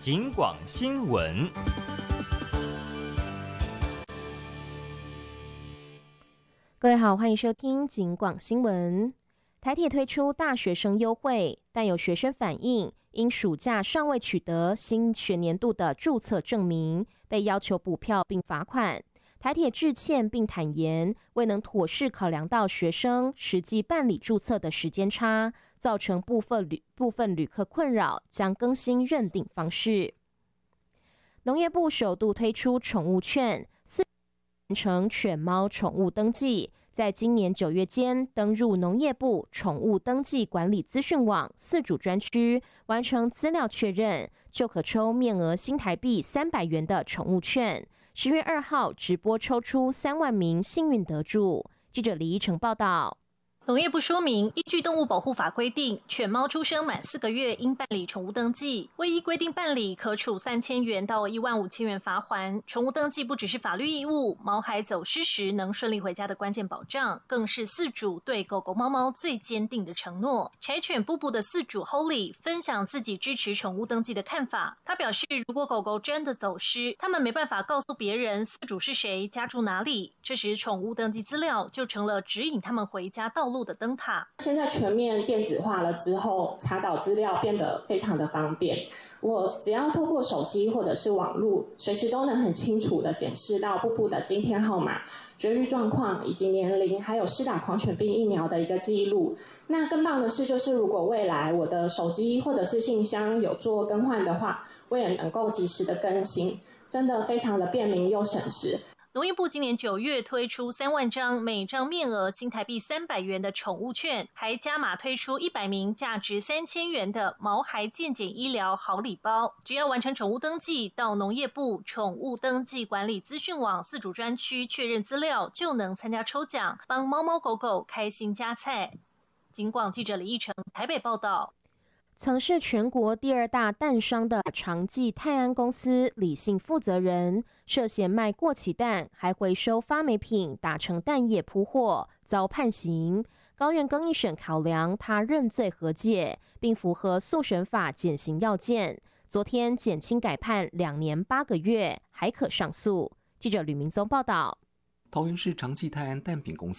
警广新闻。 各位好，欢迎收听警广新闻。台铁推出大学生优惠，但有学生反映，因暑假尚未取得新学年度的注册证明，被要求补票并罚款。台铁致歉并坦言，未能妥善考量到学生实际办理注册的时间差，造成部分旅客困扰，将更新认定方式。农业部首度推出宠物券，完成犬猫宠物登记，在今年9月间登入农业部宠物登记管理资讯网4组专区，完成资料确认，就可抽面额新台币300元的宠物券。10月2号直播抽出3万名幸运得主。记者李依成报道。 农业部说明，依据动物保护法规定，犬猫出生满4个月应办理宠物登记，未依规定办理，可处3000元到15000元罚锾。宠物登记不只是法律义务，毛孩走失时能顺利回家的关键保障，更是饲主对狗狗猫猫最坚定的承诺。柴犬布布的饲主 Holly 分享自己支持宠物登记的看法。他表示，如果狗狗真的走失，他们没办法告诉别人饲主是谁，家住哪里，这时宠物登记资料就成了指引他们回家道路的灯塔。 现在全面电子化了之后，查找资料变得非常的方便。我只要透过手机或者是网络，随时都能很清楚的检视到布布的晶片号码、绝育状况以及年龄，还有施打狂犬病疫苗的一个记录。那更棒的是，就是如果未来我的手机或者是信箱有做更换的话，我也能够及时的更新，真的非常的便民又省时。 农业部今年9月推出3万张，每张面额新台币300元的宠物券，还加码推出100名价值3000元的毛孩健检医疗好礼包。只要完成宠物登记，到农业部宠物登记管理资讯网4组专区确认资料，就能参加抽奖，帮猫猫狗狗开心加菜。警广记者李义成台北报道。 曾是全国第2大蛋商的长记泰安公司李姓负责人，涉嫌卖过期蛋，还回收发霉品打成蛋液铺货，遭判刑。高院更一审考量他认罪和解，并符合速审法减刑要件，昨天减轻改判2年8个月，还可上诉。记者吕明宗报道。 桃园市长记泰安蛋饼公司